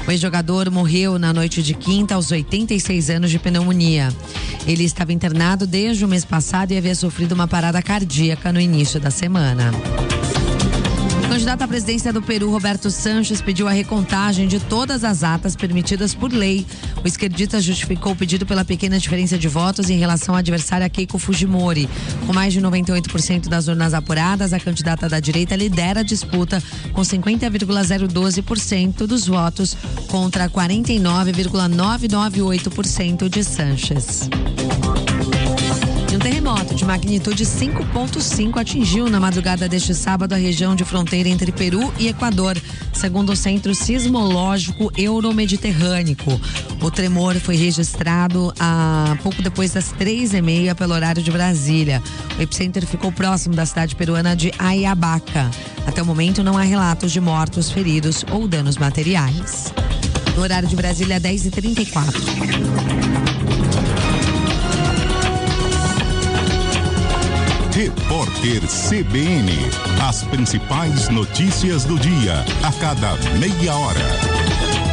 O ex-jogador morreu na noite de quinta aos 86 anos de pneumonia. Ele estava internado desde o mês passado e havia sofrido uma parada cardíaca no início da semana. O candidato à presidência do Peru, Roberto Sanches, pediu a recontagem de todas as atas permitidas por lei. O esquerdista justificou o pedido pela pequena diferença de votos em relação à adversária Keiko Fujimori. Com mais de 98% das urnas apuradas, a candidata da direita lidera a disputa com 50,012% dos votos contra 49,998% de Sanches. Um terremoto de magnitude 5,5 atingiu na madrugada deste sábado a região de fronteira entre Peru e Equador, segundo o Centro Sismológico Euromediterrâneo. O tremor foi registrado pouco depois das 3h30 pelo horário de Brasília. O epicentro ficou próximo da cidade peruana de Ayabaca. Até o momento não há relatos de mortos, feridos ou danos materiais. No horário de Brasília, 10h34. Repórter CBN. As principais notícias do dia, a cada meia hora.